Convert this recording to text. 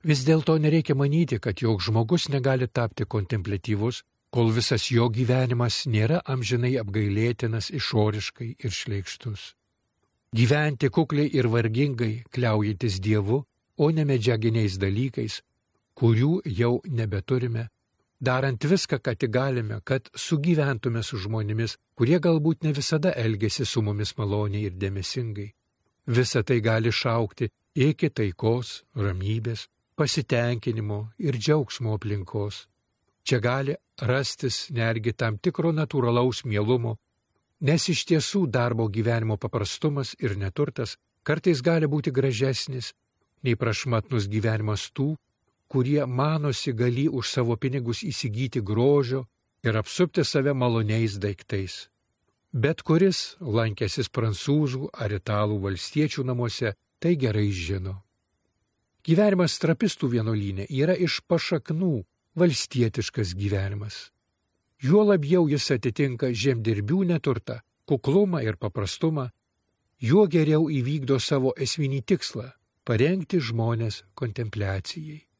Vis dėlto nereikia manyti, kad joks žmogus negali tapti kontempliatyvus, kol visas jo gyvenimas nėra amžinai apgailėtinas išoriškai ir šleikštus. Gyventi kukliai ir vargingai, kliaujantis Dievu, o ne medžiaginiais dalykais, kurių jau nebeturime, darant viską, ką tik galime, kad sugyventume su žmonėmis, kurie galbūt ne visada elgesi su mumis maloniai ir dėmesingai. Visa tai gali šaukti iki taikos, ramybės, pasitenkinimo ir džiaugsmo aplinkos. Čia gali rastis netgi tam tikro natūralaus mielumo, nes iš tiesų darbo gyvenimo paprastumas ir neturtas kartais gali būti gražesnis nei prašmatnus gyvenimas tų, kurie manosi galį už savo pinigus įsigyti grožio ir apsupti save maloniais daiktais. Bet kuris lankęsis prancūzų ar italų valstiečių namuose, tai gerai žino. Gyvenimas trapistų vienuolyne yra iš pašaknų valstietiškas gyvenimas. Juo labiau jis atitinka žemdirbių neturtą, kuklumą ir paprastumą, juo geriau įvykdo savo esminį tikslą – parengti žmones kontempliacijai.